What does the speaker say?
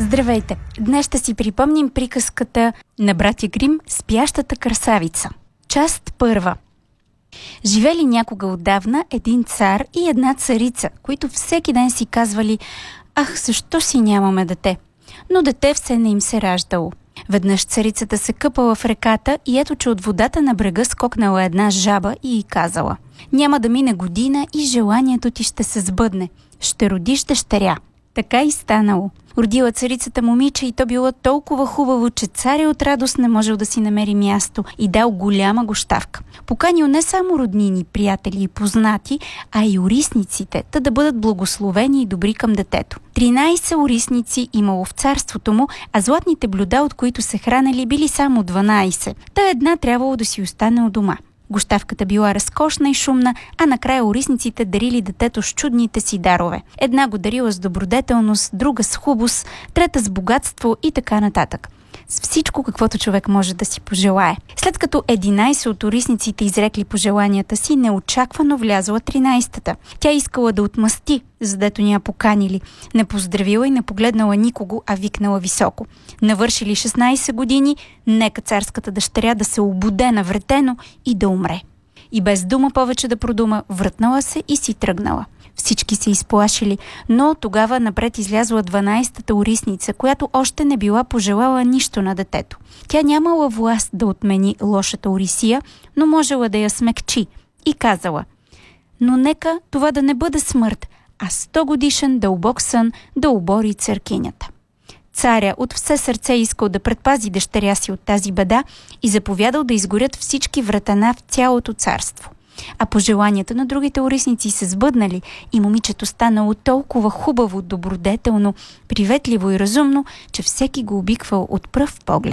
Здравейте! Днес ще си припомним приказката на братя Грим «Спящата красавица». Част първа. Живели някога отдавна един цар и една царица, които всеки ден си казвали: «Ах, защо си нямаме дете?» Но дете все не им се раждало. Веднъж царицата се къпала в реката и ето, че от водата на брега скокнала една жаба и й казала: «Няма да мине година и желанието ти ще се сбъдне. Ще родиш дъщеря». Така и станало. Родила царицата момиче и то било толкова хубаво, че царя от радост не можел да си намери място и дал голяма гощавка. Поканил не само роднини, приятели и познати, а и орисниците, та да бъдат благословени и добри към детето. 13 орисници имало в царството му, а златните блюда, от които се хранели, били само 12. Та една трябвало да си остане у дома. Гощавката била разкошна и шумна, а накрая орисниците дарили детето с чудните си дарове. Една го дарила с добродетелност, друга с хубост, трета с богатство и така нататък. С всичко, каквото човек може да си пожелае. След като 11 от орисниците изрекли пожеланията си, неочаквано влязла 13-та. Тя искала да отмъсти, задето ни я поканили. Не поздравила и не погледнала никого, а викнала високо: «Навършили 16 години, нека царската дъщеря да се обуде навретено и да умре». И без дума повече да продума, врътнала се и си тръгнала. Всички се изплашили, но тогава напред излязла 12-та орисница, която още не била пожелала нищо на детето. Тя нямала власт да отмени лошата орисия, но можела да я смекчи и казала: «Но нека това да не бъде смърт, а 100 годишен дълбок сън да обори църкинята». Царя от все сърце искал да предпази дъщеря си от тази беда и заповядал да изгорят всички вратана в цялото царство. А пожеланията на другите орисници се сбъднали и момичето станало толкова хубаво, добродетелно, приветливо и разумно, че всеки го обиквал от пръв поглед.